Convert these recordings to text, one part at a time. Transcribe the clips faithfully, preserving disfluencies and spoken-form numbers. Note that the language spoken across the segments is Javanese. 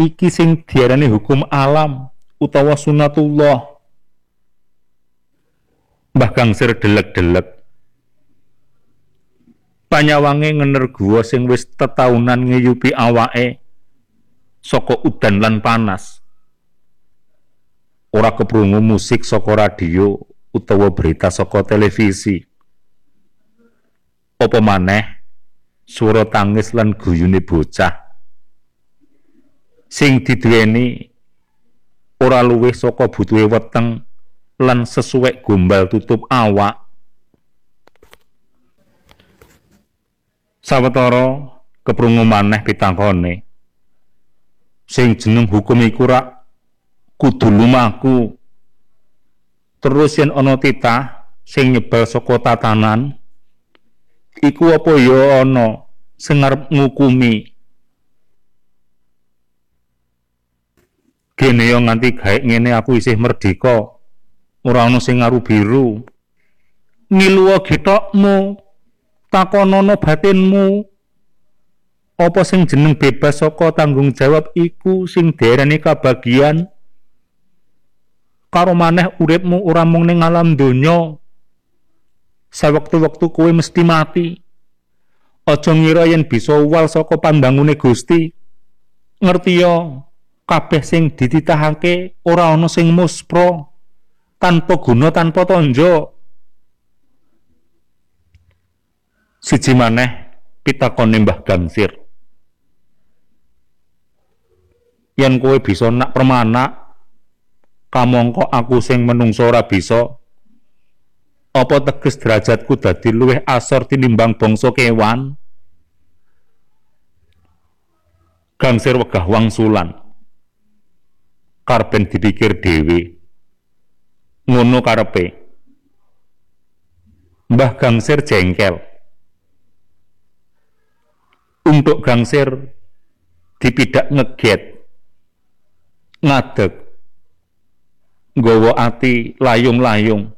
iki sing diarani hukum alam utawa sunatullah. Mbah Gangsir deleg-deleg. Panyawange ngenerguwa sing wis tetaunan ngeyupi awake saka udan lan panas. Ora keprungu musik saka radio utawa berita saka televisi. Apa maneh swara tangis lan guyune bocah sing diduweni ora luwih saka butuhe weteng lan sesuwek gombal tutup awak. Sawetara keprungu maneh pitangkone, sing jeneng hukum iku rak kudu lumaku. Terus yen ana titah sing nyebal saka tatanan, iku apa ya ana sing arep ngukumi. Gene yo nganti gaek ngene aku isih merdeka. Ora ana sing ngaru biru. Ngiluwa getokmu, takonono batinmu. Apa sing jeneng bebas saka tanggung jawab iku sing diarani kabagian. Karo maneh uripmu ora mung ning alam donya. Sawektu-wektu kowe mesti mati. Aja ngira yen bisa uwal saka pandangune Gusti. Ngerti yo, kabeh sing dititahake ora ana sing muspra. Tanpa guna tanpa tonjo. Siji maneh pitakone Mbah Gangsir. Yen kowe bisa nak permana, kamangka aku sing menungso ora bisa. Apa teges derajatku dadi luwih asor tinimbang bangsa kewan? Gangsir wegah wangsulan. Karben dipikir dhewe. Ngono karepe. Mbah Gangsir jengkel. Untuk Gangsir dipidak ngeget, ngadeg, nggawa ati layung-layung.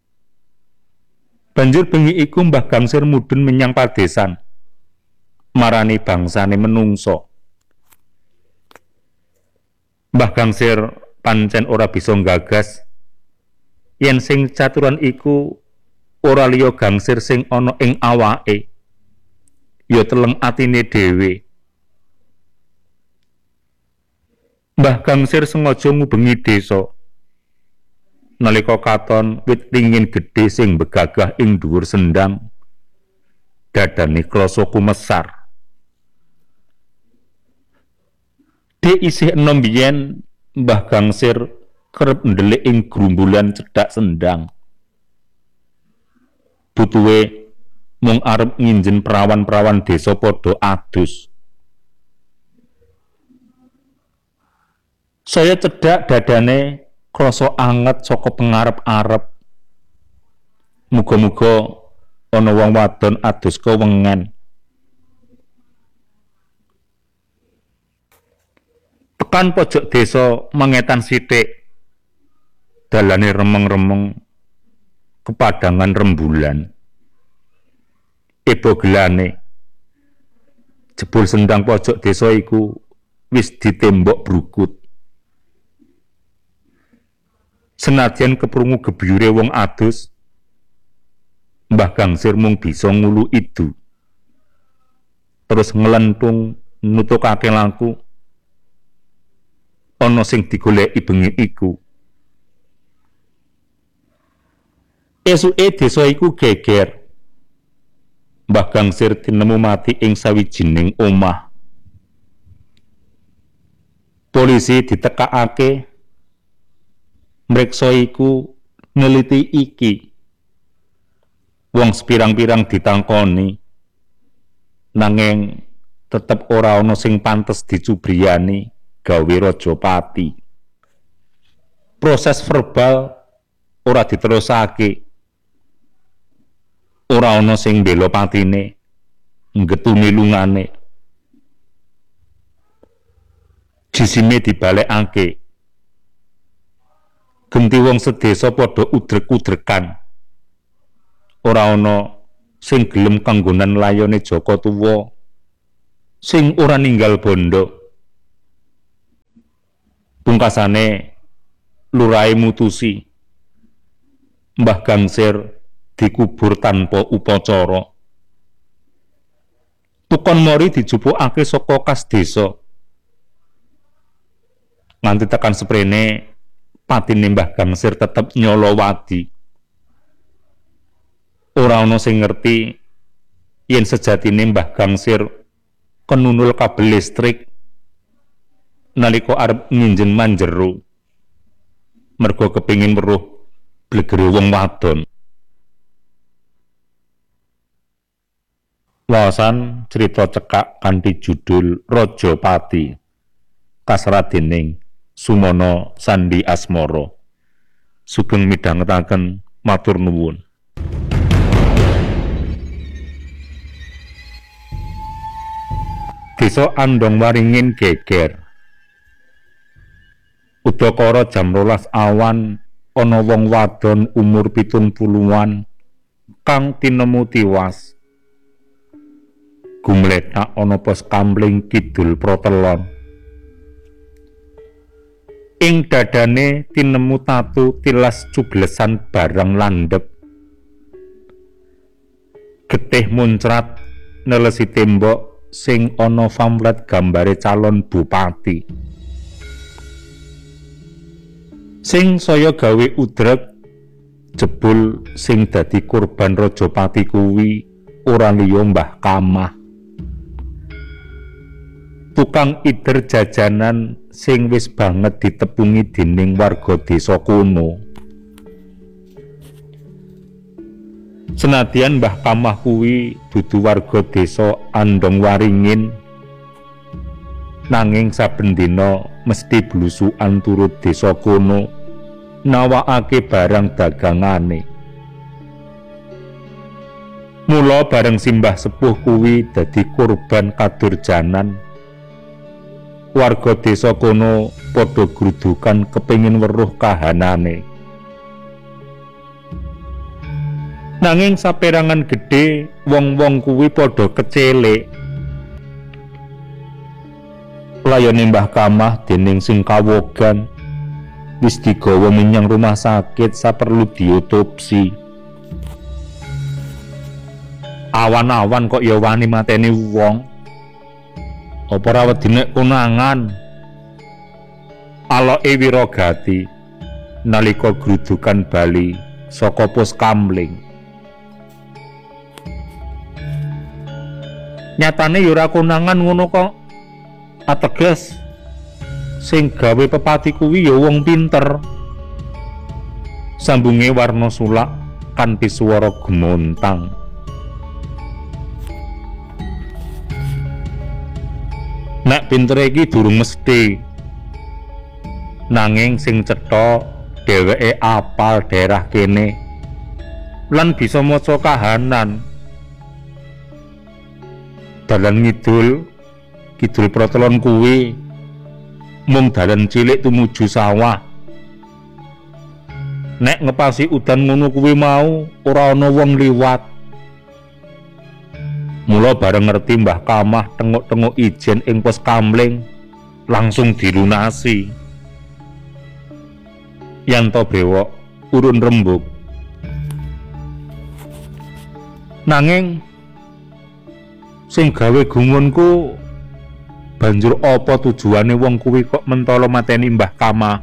Banjur bengi iku Mbah Gangsir mudhun menyang padesan, marani bangsane menungso. Mbah Gangsir pancen ora bisa nggagas yen sing caturan iku ora liya Gangsir sing ana ing awake, ya teleng atine dhewe. Mbah Gangsir sengaja ngubengi desa. Nalika katon wit ringin gedhe sing begagah ing dhuwur sendang, dadane krasa kumesar. Dek isih enom biyen Mbah Gangsir kerep ndelik ing grumbulan cedhak sendang. Butuhe mung arep nginjen perawan-perawan desa padha adus. Saya cedhak dadane krasa anget saka pengarep-arep. Muga-muga ana wong wadon adus kewengen. Tekan pojok desa mengetan sithik. Dalane remeng-remeng kepadangan rembulan. Ebo gelane jebul sendang pojok desa iku wis ditembok brukut. Senadyan keprungu gebyure wong adus, Mbah Gangsir mung bisa ngulu idu. Terus nglentung nutukake langku. Ana sing digoleki bengi iku. Esuke desa iku geger. Mbah Gangsir tinemu mati ing sawijining omah. Polisi ditekakake. Mreksa iku neliti iki. Wong sepirang-pirang ditangkoni. Nanging tetep ora ana sing pantes dicubriyani gawe Rajapati. Proses verbal ora diterusake. Ora ana sing mbela patine, nggetuni lungane. Jisime dibalekake. Genti wong sedesa padha udrek-udrekan. Ora ana sing gelem kanggonan layone Jaka Tuwa, sing ora ninggal bondo. Pungkasane lurahe mutusi Mbah Gangsir dikubur tanpa upacara. Tukon mori dijupukake saka kas desa. Nganti tekan seprene patine Mbah Gangsir tetep nyala wadi. Ora ana sing ngerti yen sejatine Mbah Gangsir kenunul kabel listrik nalika arep nginjen manjero. Mergo kepingin weruh blegere wong wadon. Wawasan cerita cekak kanthi judul Rajapati kasrat dening Sumono Sandi Asmara. Sugeng midhangetaken, matur nuwun. Desa Andong Waringin geger. Udakara jam rolas awan ana wong wadon umur pitung puluhan kang tinemu tiwas. Gumletak ana pos Kamling Kidul Protelon. Ing dadane tinemu tatu tilas cuglesan barang landhep. Getih muncrat nelesi tembok sing ana pamflet gambare calon bupati. Sing saya gawe udreg jebul sing dadi kurban Rajapati kuwi ora liya Mbah Kamah. Tukang ider jajanan sing wis banget ditepungi dening warga desa kono. Senadyan Mbah Kamah kuwi dudu warga desa Andong Waringin, nanging saben dina mesti blusukan turut desa kono nawakake barang dagangane. Mula bareng simbah sepuh kuwi dadi kurban kadurjanan, warga desa kono padha grudukan kepengin weruh kahanane. Nanging saperangan gedhe wong-wong kuwi padha kecelek. Layane Mbah Kamah dening sing kawogan wis digawa menyang rumah sakit saperlu diotopsi. Awan-awan kok ya wani mateni wong. Apa ora wedi nek konangan? Aloke Wiragati nalika grudukan bali saka pos Kamling. Nyatane ya ora konangan ngono kok. Ateges sing gawe pepati kuwi ya wong pinter. Sambunge Warna Sulak kanthi swara gemontang. Nek pintere iki durung mesti. Nanging sing cetha dheweke apal daerah kene lan bisa maca kahanan. Dalan ngidul Kidul Protelon kuwi mung dalan cilik tumuju sawah. Nek ngepasi udan ngono kuwi mau ora ana wong liwat. Mula bareng ngerti Mbah Kamah tenguk-tenguk ijen ing pos Kamling langsung dilunasi. Yanto brewok urun rembug. Nanging sing gawe gumunku banjur apa tujuane wong kuwi kok mentolo mateni Mbah Kamah?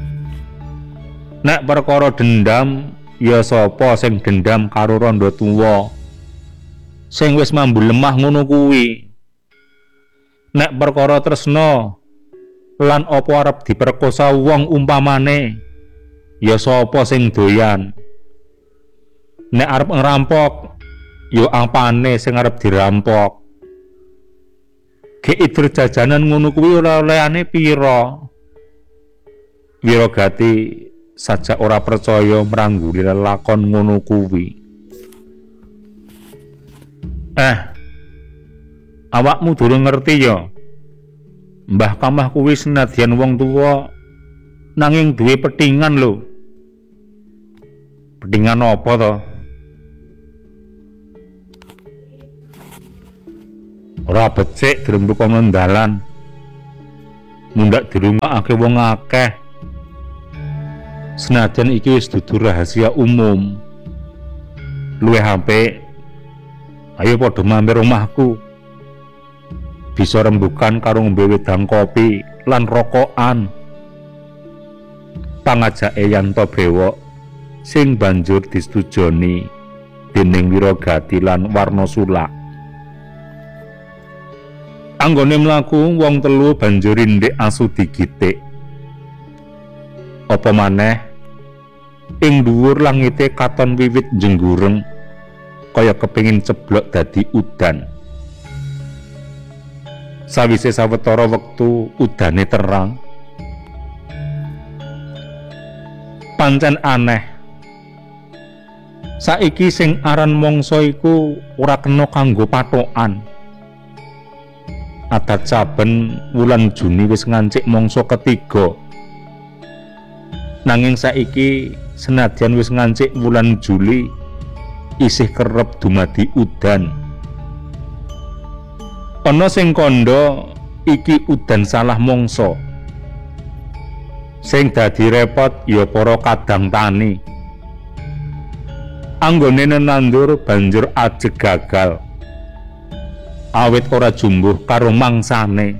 Nek perkara dendam, ya sapa sing dendam karo randa tuwa sing wis mambu lemah ngono kuwi? Nek perkara tresna lan apa arep diperkosa wong umpamane, ya sapa sing doyan? Nek arep ngerampok, ya apane sing arep dirampok? Ge idur jajanan ngono kuwi ora olehane pira? Wiragati sajak ora percaya mrangguli lelakon ngono kuwi. Eh, awakmu durung ngerti ya? Mbah Kamah kuwi senadyan wong tuwa nanging duwe petingan lho. Petingan apa to? Ora becik dirembuk ana dalan. mundak dirungokake wong akeh. Senajan iki wis dudu rahasia umum. Luwih apik ayo padha mampir omahku. Bisa rembugan karo ngombe wedang kopi lan rokokan. Pangajake Yanto Brewok sing banjur disetujoni dening Wiragati lan Warnasula. Anggone mlaku wong telu banjur ndek asu digitik. Apa maneh ing dhuwur langite katon wiwit jenggureng kaya kepingin ceblok dadi udan. Sawise sawetara wektu udane terang, pancen aneh. Saiki sing aran mangsa iku ora kena kanggo patokan. Adat saben wulan Juni wis ngancik mangsa ketiga. Nanging saiki senadyan wis ngancik wulan Juli isih kerep dumadi udan. Ana sing kandha iki udan salah mangsa. Sing dadi repot ya para kadang tani. Anggone nenandur banjur ajeg gagal. Awit ora jumbuh karo mangsane.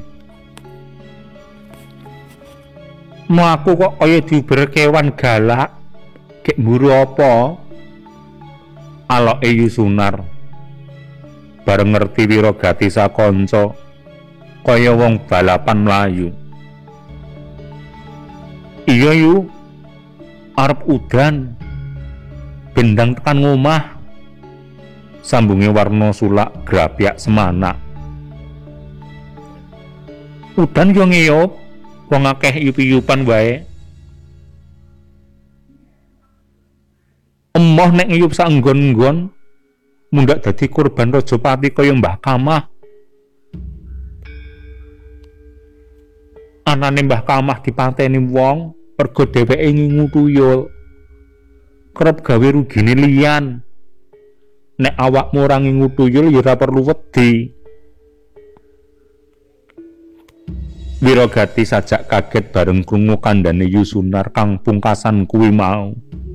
Mlaku kok kaya diuber kewan galak. Kek mburu apa? Aloke Yusunar. Bareng ngerti Wiragati sakanca kaya wong balapan mlayu. Iya yu, arep udan. Bendang tekan ngomah. Sambunge Warnasula grapyak semana. Udan yo ngeyop, wong akeh yup-yupan wae. Emoh nek ngiyup sak nggon-nggon, mundak dadi korban Rajapati kaya Mbah Kamah. Anane Mbah Kamah dipateni wong, pergo dheweke ngingu tuyul. Kerep gawe rugine liyan. Nek awakmu ora ngingu tuyul ya ora perlu wedi. Wiragati sajak kaget bareng krungu kandhane Yusunar kang pungkasan kuwi mau.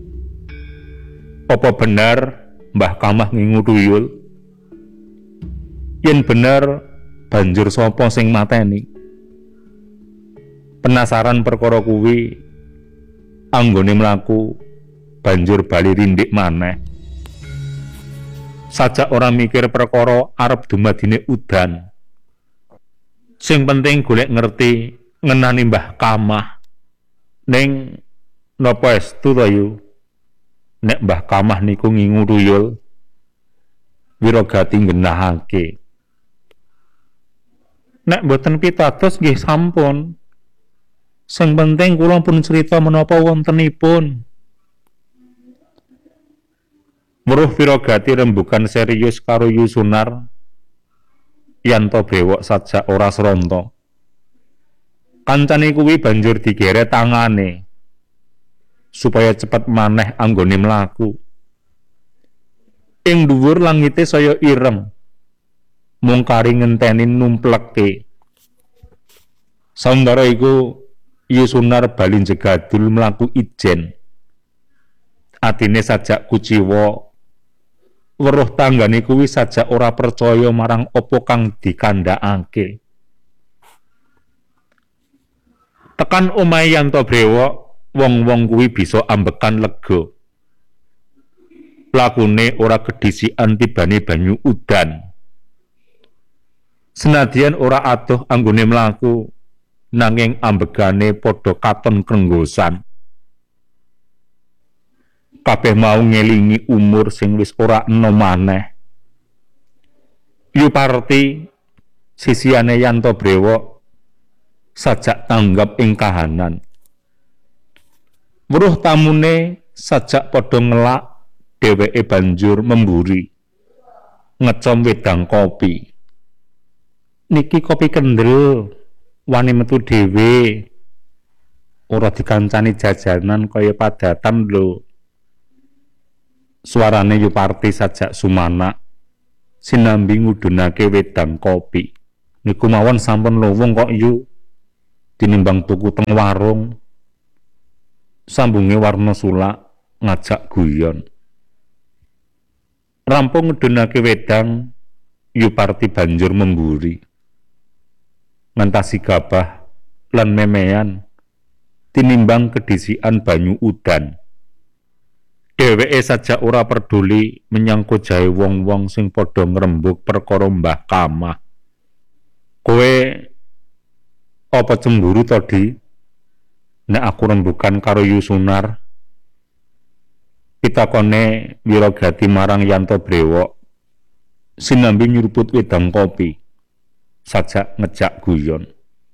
Apa bener Mbah Kamah ngingu tuyul? Yen bener, banjur sapa sing mateni? Penasaran perkara kuwi, anggone mlaku banjur bali rindik maneh. Sajak ora mikir perkara arep dumadine udan. Sing penting golek ngerti ngenani Mbah Kamah. Ning napa estu to yu? Nek Mbah Kamah niku ngingu tuyul, Wiragati nggenahake. Nek boten pitados nggih sampun. Sing penting kula pun cerita menapa wontenipun. Weruh Wiragati rembugan serius karo Yusunar. Yanto Brewok sajak ora sranta. Kancane kuwi banjur digeret tangane supaya cepet maneh anggone mlaku. Ing dhuwur langite saya ireng. Mung kari ngenteni numplekke. Sawetara iku Yusunar bali jegadul mlaku ijen. Atine sajak kuciwa. Weruh tanggane kuwi sajak ora percaya marang apa kang dikandhakake. Tekan omahe Yanto Brewok, wong-wong kuwi bisa ambekan lega. Lakune ora kedhisikan tibane banyu udan. Senadyan ora adoh anggone mlaku, nanging ambegane padha katon krenggosan. Kabeh mau ngelingi umur sing wis ora enom maneh. Yuparti sisihane Yanto Brewok sajak tanggap ing kahanan. Weruh tamune sajak padha ngelak, dheweke banjur memburi ngecom wedang kopi. Niki kopi kendel, wani metu dhewe. Ora dikancani jajanan kaya padatan lho. Suarane Yuparti sajak sumanak, sinambi ngudunake wedang kopi. Niku mawon sampun lowong kok yu. tinimbang tuku teng warung. Sambunge Warna Sulak ngajak guyon. Rampung ngedunake wedang, Yuparti banjur memburi. Ngentasi gabah lan memean tinimbang kedisian banyu udan. Dheweke sajak ora peduli menyang kojahe wong-wong sing padha ngrembug perkara Mbah Kamah. Kowe apa cemburu to, Di? Nek aku rembugan karo Yusunar? Pitakone Wiragati marang Yanto Brewok sinambi nyuruput wedang kopi sajak ngejak guyon.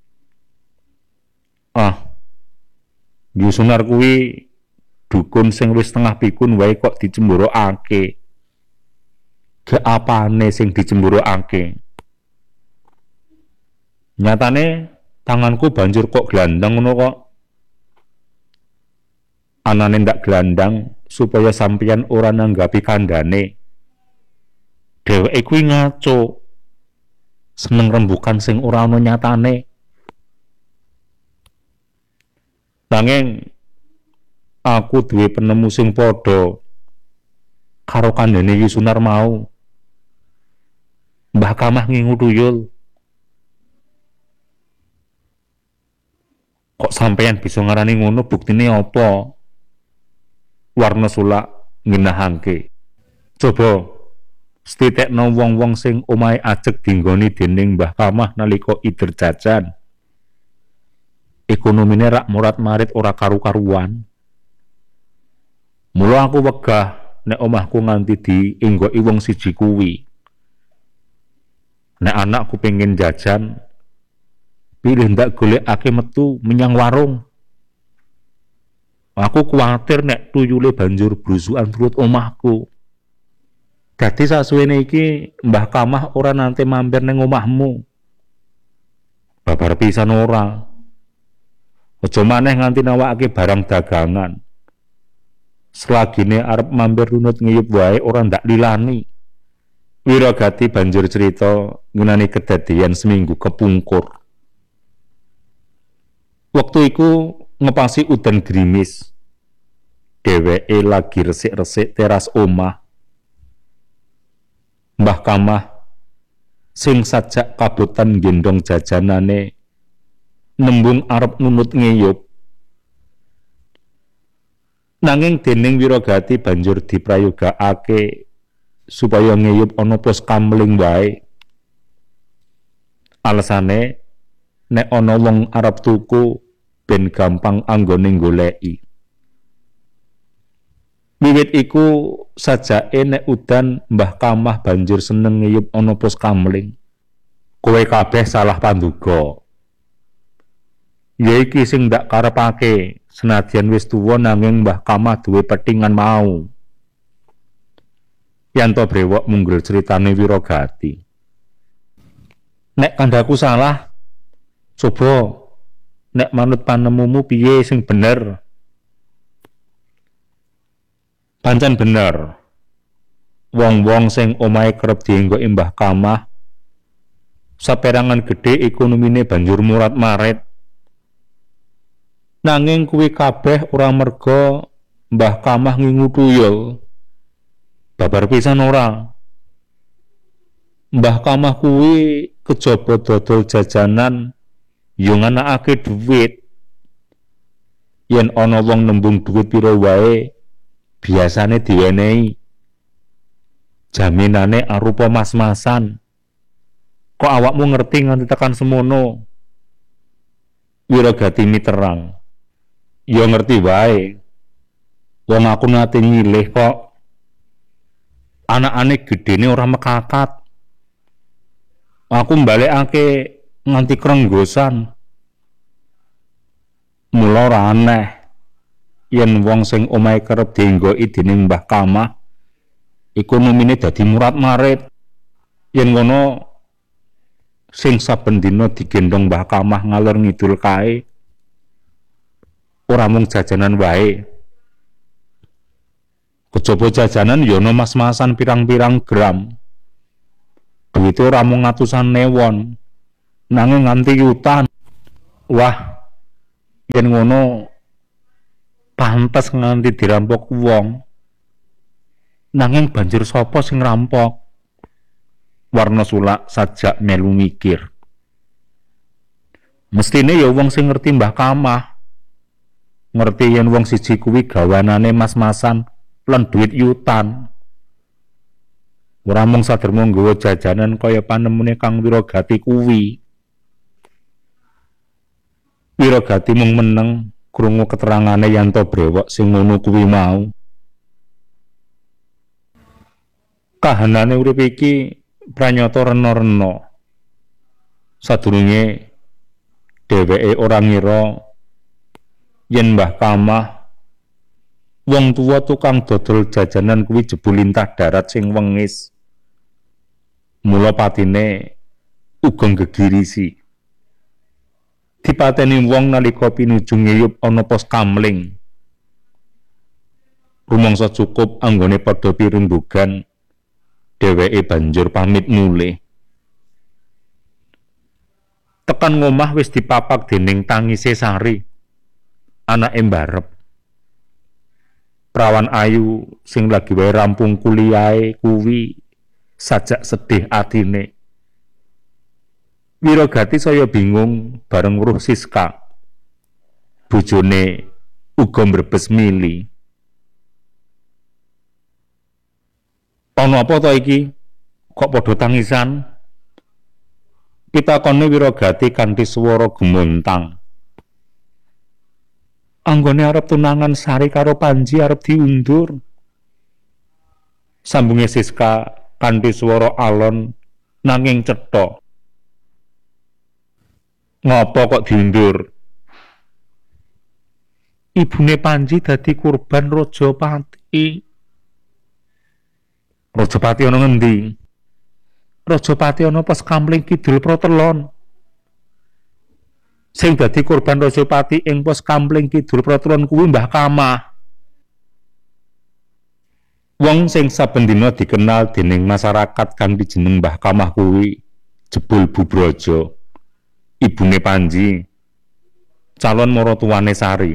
Ah, Yusunar kuwi dukun sing wis tengah pikun wae kok dicemburukake. Ge apane sing dicemburukake? Nyatane tanganku banjur kok glandang ngono kok. Anane ndak glandang supaya sampeyan ora nanggapi kandhane. Dheweke kuwi ngaco. Seneng rembukan sing ora ana nyatane. Nanging aku duwe penemu sing padha karo kandhane Yusunar mau. Mbah Kamah ngingu tuyul. Kok sampeyan bisa ngarani ngono, buktine apa? Warna Sulak ngenahake. Coba setitekno wong-wong sing omahe ajeg dinggoni dening Mbah Kamah nalika ider jajan. Ekonomine rak morat-marit ora karu-karuan. Mula aku wegah nek omahku nganti dienggoki wong siji kuwi. Nek anakku pengen jajan, pilih ndak golekake metu menyang warung. Aku kuwatir nek tuyule banjur brusukan turut omahku. Dadi sasuwene iki Mbah Kamah ora nate mampir ning omahmu. Babar pisan ora. Aja maneh nganti nawakake barang dagangan. Selagine arep mampir runut ngiyup wae ora ndak lilani. Wiragati banjur cerita ngenani kedadian seminggu kepungkur. Waktu iku ngepasi udan gerimis. Dheweke lagi resik-resik teras omah. Mbah Kamah sing sajak kabutan gendong jajanane nembung arep nunut ngeyup. Nanging dening Wiragati banjur diprayogakake supaya ngeyup ana pos kamling wae. Alasane nek ana wong arep tuku ben gampang anggone goleki. Wiwit iku sajake nek udan Mbah Kamah banjur seneng ngeyup ana pos kamling. Kowe kabeh salah panduga. Ya iki sing ndak karepake, senadyan wis tuwa nanging Mbah Kamah duwe petingan mau. Yanto Brewok munggul ceritane Wiragati. Nek kandhaku salah, coba nek manut panemumu piye sing bener? Pancen bener. Wong-wong sing omahe kerep dienggoki Mbah Kamah saperangan gedhe ekonomine banjur murat-marit. Nanging kuwi kabeh ora merga Mbah Kamah ngingu tuyul. Babar pisan ora. Mbah Kamah kuwi kejaba dodol jajanan yo nganakake dhuwit. Yen ana wong nembung dhuwit pira wae, biasane diwenehi. Jaminane arupa mas-masan. Kok awakmu ngerti nganti tekan semono? Wiragati miterang. Ya ngerti wae. Wong aku nate nyilih kok. Anakane gedene ora mekakat. Aku mbalekake nganti krenggosan. Mula ora aneh yen wong sing omahe kerep dienggoki dening Mbah Kamah ekonomine dadi murat-marit. Yen ngono sing saben dina digendong Mbah Kamah ngalor ngidul kae ora mung jajanan wae. Kejaba jajanan ya ana mas-masan pirang-pirang gram. Duwite ora mung atusan newon, nanging nganti yutan. Wah, Yen ngono pantes nganti dirampok wong. Nanging banjur sapa sing ngerampok? Warna Sulak sajak melu mikir. Mestine ya wong sing ngerti Mbah Kamah. Ngerti yen wong siji kuwi gawanane mas-masan lan duit yutan. Ora mung sadermo nggawa jajanan kaya panemune Kang Wiragati kuwi. Wiragati mung meneng krungu keterangane Yanto Brewok sing ngono kuwi mau. Kahanane urip iki pranyata rena-rena. Sadurunge dheweke ora ngira yen Mbah Kamah wong tuwa tukang dodol jajanan kuwi jebul lintah darat sing wengis. Mula patine uga gegirisi. Dipateni wong nalika pinuju ngeyup ana pos kamling. Rumangsa cukup anggone padha pirembugan, dheweke banjur pamit mulih. Tekan ngomah wis dipapak dening tangise Sari, anake mbarep. Prawan ayu sing lagi wae rampung kuliahe kuwi sajak sedih atine. Wiragati saya bingung bareng weruh Siska. Bojone uga mbrebes mili. Ana apa to iki? Kok padha tangisan? Pitakone Wiragati kanthi swara gumontang. Anggone arep tunangan Sari karo Panji arep diundur. Sambunge Siska kanthi swara alon nanging cetha. Ngopo kok diundur? Ibune Panji dadi kurban Rajapati. Rajapati ana ngendi? Rajapati ana pas Kamling Kidul Protelon. Sing dadi kurban Rajapati ing pos Kamling Kidul Protelon kuwi Mbah Kamah. Wong sing saben dina dikenal dening masyarakat kanthi jeneng Mbah Kamah kuwi jebul Bubrojo, ibune Panji, calon maratuwane Sari.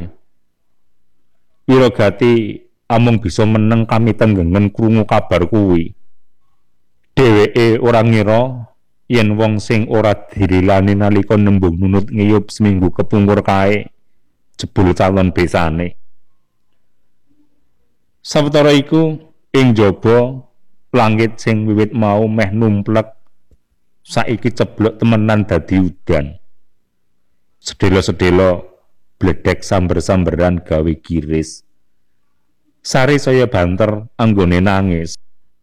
Wiragati amung bisa meneng kamitenggengen krungu kabar kuwi. Dheweke ora ngira yen wong sing ora dirilani nalika nembung nunut ngiyup seminggu kepungkur kae jebul calon besane. Sawetara iku ing jaba langit sing wiwit mau meh numplek saiki ceblok temenan dadi udan. Sedelo-sedelo bledek samber-samberan gawe giris. Sari saya banter anggone nangis.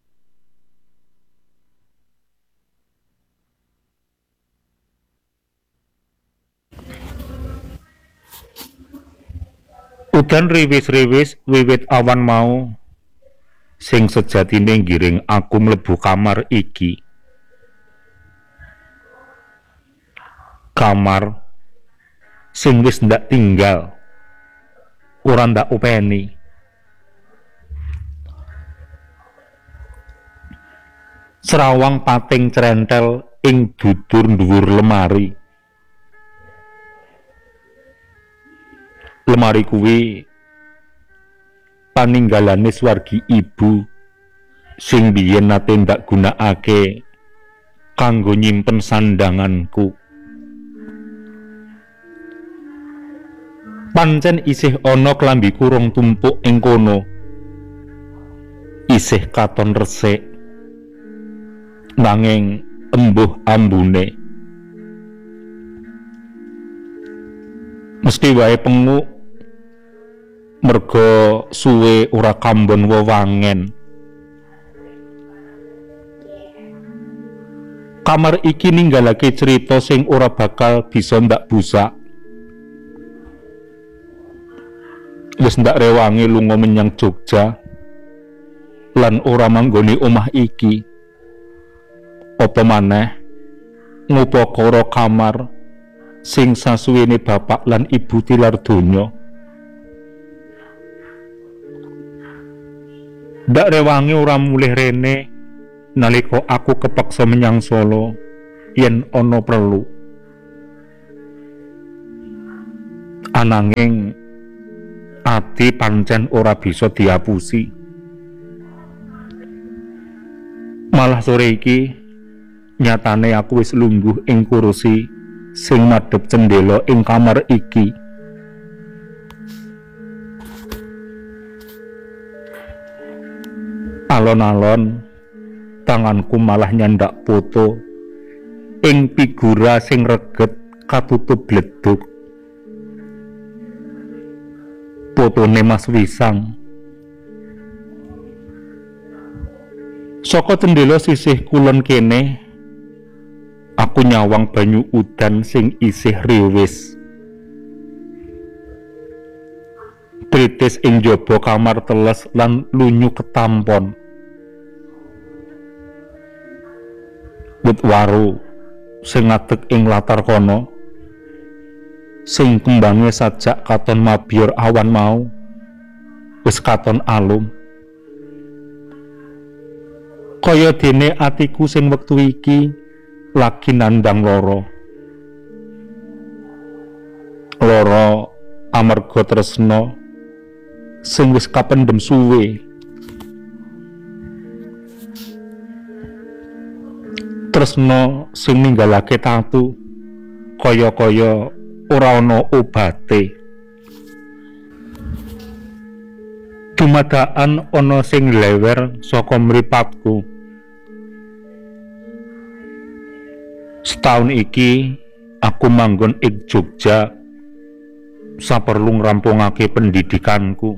Udan riwis-riwis wiwit awan mau sing sejatine ngiring aku mlebu kamar iki. Kamar sing wis ndak tinggal, ora ndak upeni. Serawang pating crentel ing dudur dhuwur lemari. Lemari kuwi paninggalane swargi ibu sing biyen nate ndak gunakake kanggo nyimpen sandanganku. Pancen isih ana klambi kurung tumpuk ing kono. Isih katon resik. Nanging embuh ambune. Mesti wae penguk merga suwe ora kambon wewangen. Kamar iki ninggalake cerita sing ora bakal bisa ndak busak. Wis ndak rewangi lunga menyang Jogja lan ora manggoni omah iki. Apa maneh ngupakara kamar sing sasuwene bapak lan ibu tilar donya. Ndak rewangi ora mulih rene nalika aku kepeksa menyang Solo yen ana perlu. Ananging ati pancen ora bisa diapusi. Malah sore iki nyatane aku wis lungguh ing kursi sing madhep cendela ing kamar iki. Alon-alon tanganku malah nyandak foto ing figura sing reget katutup bledug. Fotone Mas Wisang. Saka cendela sisih kulon kene, aku nyawang banyu udan sing isih riwis. Tritis ing jaba kamar teles lan lunyu ketampon. Wit waru sing ngadeg ing latar kono, sing kembange sajak katon mabior awan mau, wis katon alum. Kaya dene atiku sing wektu iki lagi nandang loro. Loro amarga tresna sing wis kapendhem suwe. Tresna sing ninggalake tatu kaya-kaya ora ana obate. Dumadaan ana sing lewer saka mripatku. Setahun iki aku manggon ing Jogja saperlu ngrampungake pendidikanku.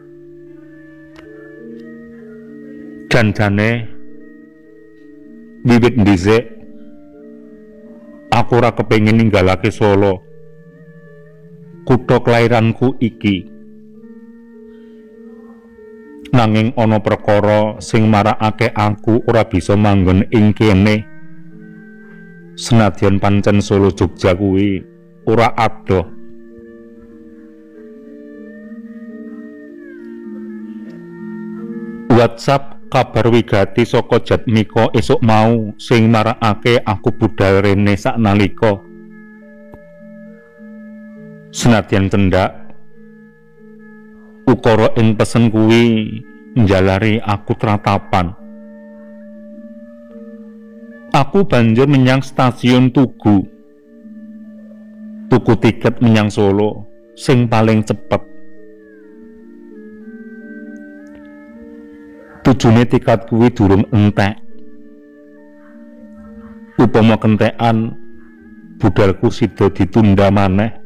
Janjane wiwit dhisik aku ora kepengin ninggalake Solo, kutha kelairanku iki. Nanging ana perkara sing marakake aku ora bisa manggon ing kene. Senadyan pancen Solo Jogja kuwi ora adoh. WhatsApp kabar wigati saka Jatmiko esuk mau sing marakake aku budal rene saknalika. Senadyan cendak, ukara ing pesen kuwi njalari aku tratapan. Aku banjur menyang stasiun Tugu, tuku tiket menyang Solo sing paling cepet. Tujune tiket kuwi durung entek. Upama kentekan budalku sida ditunda maneh.